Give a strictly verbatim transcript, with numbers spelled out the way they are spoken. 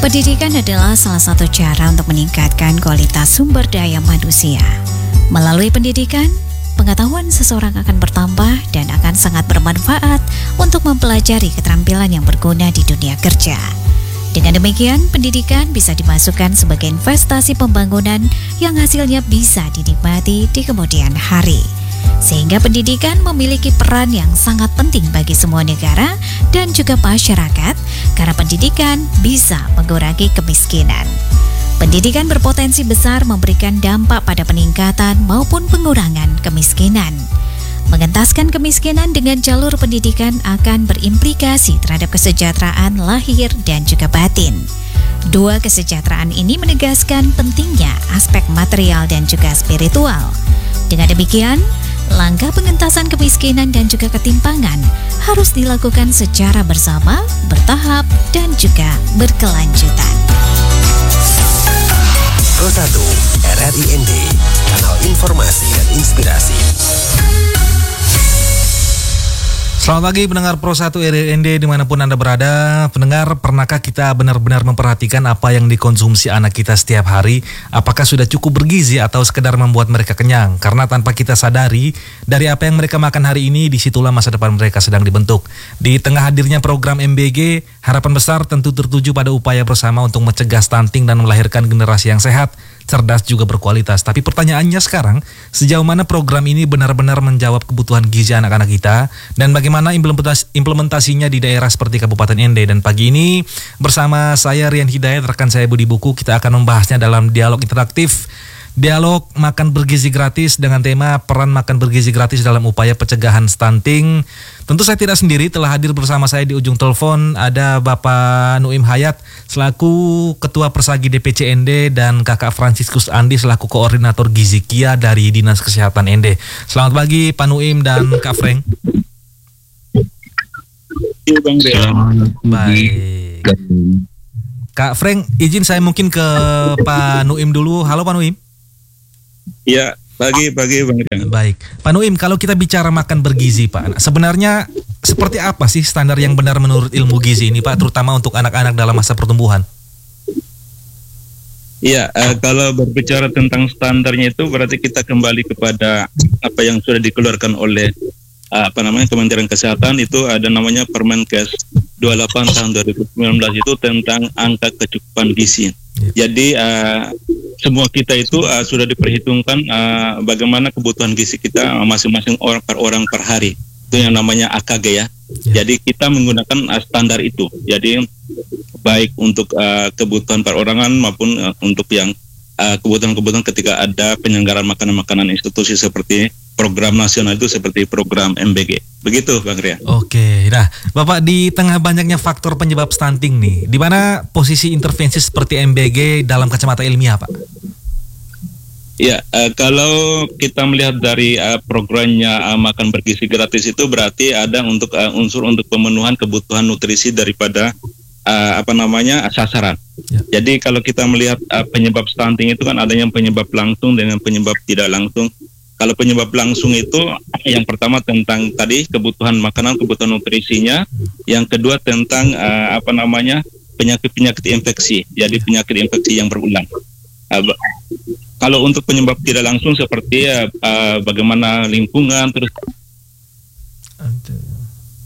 Pendidikan adalah salah satu cara untuk meningkatkan kualitas sumber daya manusia. Melalui pendidikan, pengetahuan seseorang akan bertambah dan akan sangat bermanfaat untuk mempelajari keterampilan yang berguna di dunia kerja. Dengan demikian, pendidikan bisa dimasukkan sebagai investasi pembangunan yang hasilnya bisa dinikmati di kemudian hari. Sehingga pendidikan memiliki peran yang sangat penting bagi semua negara dan juga masyarakat, karena pendidikan bisa mengurangi kemiskinan. Pendidikan berpotensi besar memberikan dampak pada peningkatan maupun pengurangan kemiskinan. Mengentaskan kemiskinan dengan jalur pendidikan akan berimplikasi terhadap kesejahteraan lahir dan juga batin. Dua kesejahteraan ini menegaskan pentingnya aspek material dan juga spiritual. Dengan demikian, langkah pengentasan kemiskinan dan juga ketimpangan harus dilakukan secara bersama, bertahap, dan juga berkelanjutan. Pro satu R R I N D, kanal informasi dan inspirasi. Selamat pagi pendengar Pro satu R R I N D dimanapun Anda berada. Pendengar, pernahkah kita benar-benar memperhatikan apa yang dikonsumsi anak kita setiap hari? Apakah sudah cukup bergizi atau sekedar membuat mereka kenyang? Karena tanpa kita sadari, dari apa yang mereka makan hari ini, disitulah masa depan mereka sedang dibentuk. Di tengah hadirnya program M B G, harapan besar tentu tertuju pada upaya bersama untuk mencegah stunting dan melahirkan generasi yang sehat, cerdas juga berkualitas. Tapi pertanyaannya sekarang, sejauh mana program ini benar-benar menjawab kebutuhan gizi anak-anak kita dan bagaimana implementasi, implementasinya di daerah seperti Kabupaten N D. Dan pagi ini bersama saya Rian Hidayat, rekan saya Budi Buku, kita akan membahasnya dalam dialog interaktif. Dialog makan bergizi gratis dengan tema peran makan bergizi gratis dalam upaya pencegahan stunting. Tentu saya tidak sendiri, telah hadir bersama saya di ujung telepon ada Bapak Nuim Hayat selaku Ketua Persagi D P C N D dan Kakak Franciscus Andi selaku Koordinator Gizi Kia dari Dinas Kesehatan N D. Selamat pagi Pak Nuim dan Kak Frank. Baik. Kak Frank, izin saya mungkin ke Pak Nuim dulu. Halo Pak Nuim. Ya, pagi, pagi Bang Rian. Baik, Pak Nuim, kalau kita bicara makan bergizi Pak, sebenarnya seperti apa sih standar yang benar menurut ilmu gizi ini Pak, terutama untuk anak-anak dalam masa pertumbuhan? Iya, uh, kalau berbicara tentang standarnya itu berarti kita kembali kepada apa yang sudah dikeluarkan oleh uh, apa namanya Kementerian Kesehatan. Itu ada namanya Permenkes dua puluh delapan tahun dua ribu sembilan belas itu tentang angka kecukupan gizi. Jadi uh, semua kita itu uh, sudah diperhitungkan uh, bagaimana kebutuhan gizi kita uh, masing-masing orang per orang per hari. Itu yang namanya A K G ya. ya. Jadi kita menggunakan uh, standar itu. Jadi baik untuk uh, kebutuhan perorangan maupun uh, untuk yang uh, kebutuhan-kebutuhan ketika ada penyelenggaraan makanan-makanan institusi seperti program nasional itu seperti program M B G. Begitu Bang Rian. Oke, nah Bapak, di tengah banyaknya faktor penyebab stunting nih, di mana posisi intervensi seperti M B G dalam kacamata ilmiah Pak? Ya, uh, kalau kita melihat dari uh, programnya uh, makan bergizi gratis itu berarti ada untuk uh, unsur untuk pemenuhan kebutuhan nutrisi daripada uh, apa namanya sasaran. Ya. Jadi kalau kita melihat uh, penyebab stunting itu kan ada yang penyebab langsung dengan penyebab tidak langsung. Kalau penyebab langsung itu yang pertama tentang tadi kebutuhan makanan, kebutuhan nutrisinya. Yang kedua tentang uh, apa namanya penyakit-penyakit infeksi. Jadi penyakit infeksi yang berulang. Uh, kalau untuk penyebab tidak langsung seperti uh, uh, bagaimana lingkungan terus